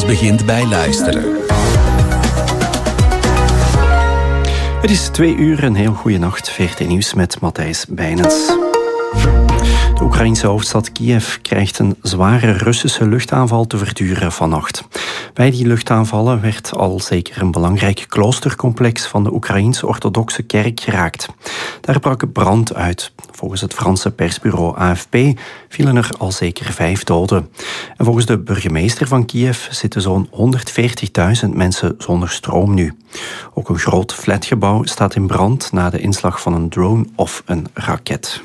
begint bij luisteren. Het is 2 uur, een heel goede nacht. VRT Nieuws met Matthijs Bijnens. De Oekraïnse hoofdstad Kiev krijgt een zware Russische luchtaanval te verduren vannacht. Bij die luchtaanvallen werd al zeker een belangrijk kloostercomplex van de Oekraïense orthodoxe kerk geraakt. Daar brak brand uit. Volgens het Franse persbureau AFP vielen er al zeker 5 doden. En volgens de burgemeester van Kiev zitten zo'n 140.000 mensen zonder stroom nu. Ook een groot flatgebouw staat in brand na de inslag van een drone of een raket.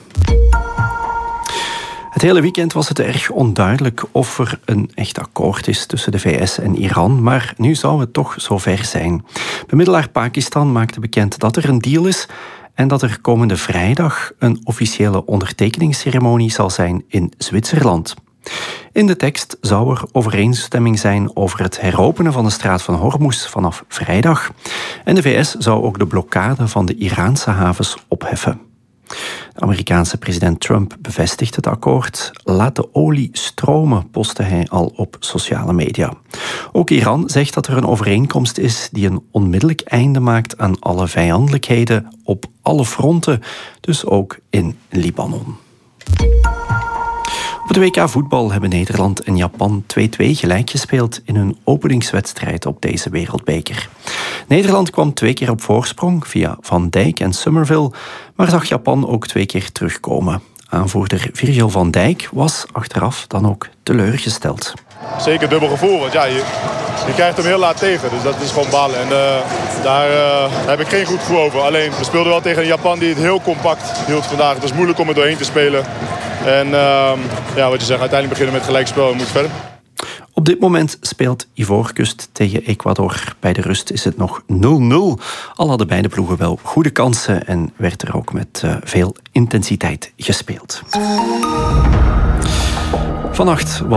Het hele weekend was het erg onduidelijk of er een echt akkoord is tussen de VS en Iran, maar nu zou het toch zover zijn. Bemiddelaar Pakistan maakte bekend dat er een deal is en dat er komende vrijdag een officiële ondertekeningsceremonie zal zijn in Zwitserland. In de tekst zou er overeenstemming zijn over het heropenen van de straat van Hormuz vanaf vrijdag. En de VS zou ook de blokkade van de Iraanse havens opheffen. De Amerikaanse president Trump bevestigt het akkoord. Laat de olie stromen, postte hij al op sociale media. Ook Iran zegt dat er een overeenkomst is die een onmiddellijk einde maakt aan alle vijandelijkheden op alle fronten, dus ook in Libanon. Op het WK voetbal hebben Nederland en Japan 2-2 gelijk gespeeld in hun openingswedstrijd op deze wereldbeker. Nederland kwam 2 keer op voorsprong via Van Dijk en Summerville, maar zag Japan ook 2 keer terugkomen. Aanvoerder Virgil van Dijk was achteraf dan ook teleurgesteld. Zeker dubbel gevoel, want ja, je krijgt hem heel laat tegen, dus dat is gewoon balen. En daar heb ik geen goed gevoel over. Alleen, we speelden wel tegen een Japan die het heel compact hield vandaag. Het was moeilijk om er doorheen te spelen. En ja, wat je zegt, uiteindelijk beginnen met gelijkspel en moet verder. Op dit moment speelt Ivoorkust tegen Ecuador. Bij de rust is het nog 0-0. Al hadden beide ploegen wel goede kansen en werd er ook met veel intensiteit gespeeld. Vannacht